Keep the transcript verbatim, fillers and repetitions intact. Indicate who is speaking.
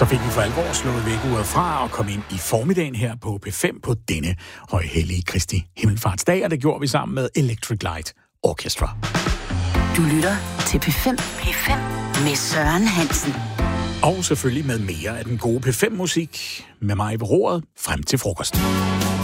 Speaker 1: Så fik vi for alvor slået vækkeuret fra og kom ind i formiddagen her på P fem på denne højhellige Kristi Himmelfartsdag, og det gjorde vi sammen med Electric Light Orchestra.
Speaker 2: Du lytter til P fem. P fem med Søren Hansen.
Speaker 1: Og selvfølgelig med mere af den gode P fem-musik med mig ved roret frem til frokost.